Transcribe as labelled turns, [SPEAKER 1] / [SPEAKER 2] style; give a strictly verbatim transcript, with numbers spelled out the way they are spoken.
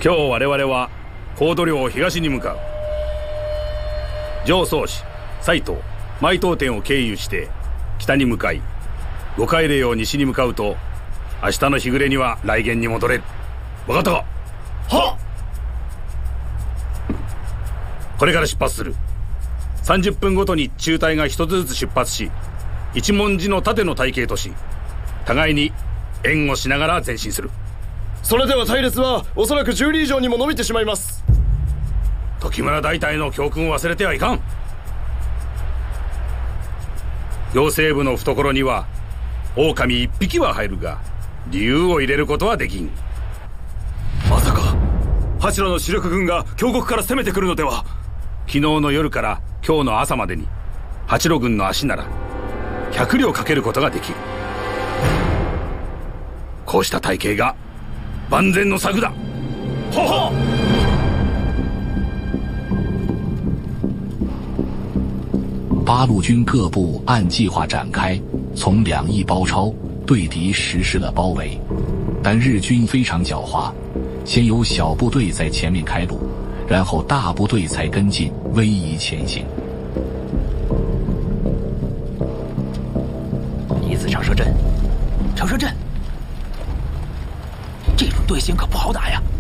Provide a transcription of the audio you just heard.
[SPEAKER 1] 今日我々は高度領東に向かう。上宗市、斎藤、埋東店を経由して北に向かい、五海嶺を西に向かうと明日の日暮れには来源に戻れる。分かったか？
[SPEAKER 2] はっ。
[SPEAKER 1] これから出発する。さんじゅっぷんごとに中隊が一つずつ出発し、一文字の縦の隊形とし、互いに援護しながら前進する。
[SPEAKER 2] それでは隊列はおそらくじゅう里以上にも伸びてしまいます。
[SPEAKER 1] 時村大隊の教訓を忘れてはいかん。行政部の懐には狼一匹は入るが、竜を入れることはできん。
[SPEAKER 3] まさか八路の主力軍が京極から攻めてくるのでは。
[SPEAKER 1] 昨日の夜から今日の朝までに八路軍の足ならひゃく両かけることができる。こうした隊形が万全の策だ。
[SPEAKER 2] はは。
[SPEAKER 4] 八路军各部按计划展开，从两翼包抄，对敌实施了包围。但日军非常狡猾，先由小部队在前面开路，然后大部队才跟进，逶迤前行。
[SPEAKER 5] 一字长蛇阵，长蛇阵，这种队形可不好打呀。